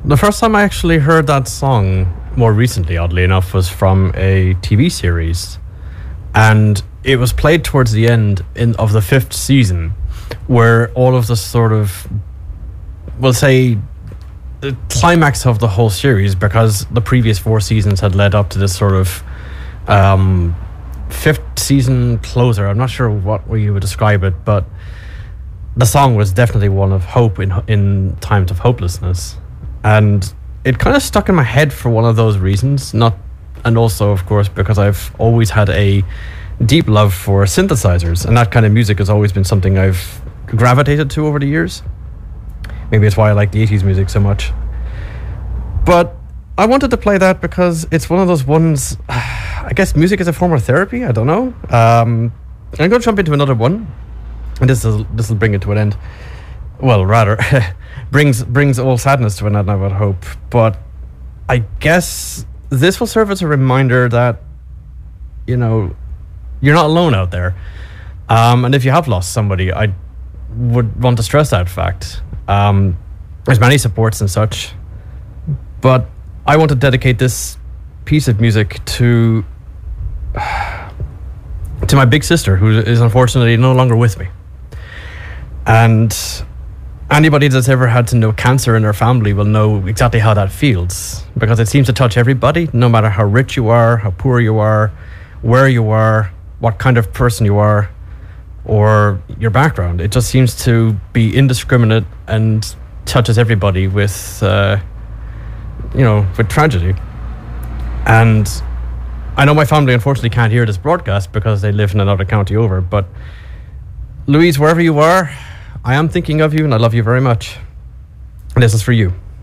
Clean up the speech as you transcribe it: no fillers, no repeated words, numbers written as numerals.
The first time I actually heard that song, more recently, oddly enough, was from a TV series. And it was played towards the end of the fifth season, where all of the sort of, we'll say, the climax of the whole series, because the previous four seasons had led up to this sort of fifth season closer. I'm not sure what way you would describe it, but the song was definitely one of hope in times of hopelessness. And it kind of stuck in my head for one of those reasons, and also, of course, because I've always had a deep love for synthesizers, and that kind of music has always been something I've gravitated to over the years. Maybe it's why I like the 80s music so much. But I wanted to play that because it's one of those ones, I guess music is a form of therapy, I don't know. I'm going to jump into another one, and this will bring it to an end. Well, rather, brings all sadness to an end, I would hope. But I guess this will serve as a reminder that, you're not alone out there. And if you have lost somebody, I would want to stress that fact. There's many supports and such, but I want to dedicate this piece of music to my big sister, who is unfortunately no longer with me. And anybody that's ever had to know cancer in their family will know exactly how that feels, because it seems to touch everybody, no matter how rich you are, how poor you are, where you are, what kind of person you are, or your background. It just seems to be indiscriminate and touches everybody with tragedy. And I know my family unfortunately can't hear this broadcast because they live in another county over, but Louise, wherever you are, I am thinking of you and I love you very much. And this is for you.